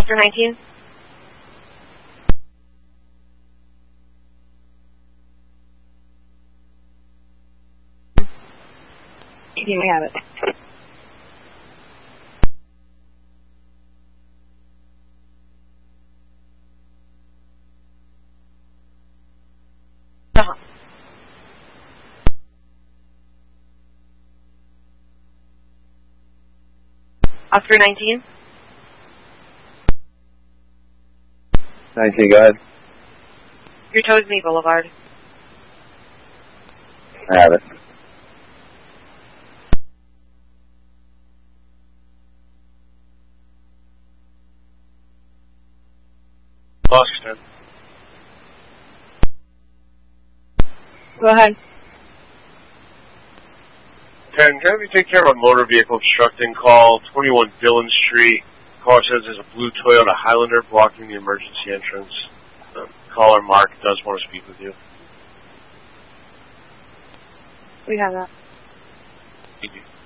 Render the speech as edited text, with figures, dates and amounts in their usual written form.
After 19? We have it. Uh-huh. After 19? 19, go ahead. Your toes me Boulevard. I have it. Boston. Go ahead. 10, can you take care of a motor vehicle obstructing call, 21 Dillon Street. Caller says there's a blue Toyota Highlander blocking the emergency entrance. Caller Mark does want to speak with you. We have that. Thank you.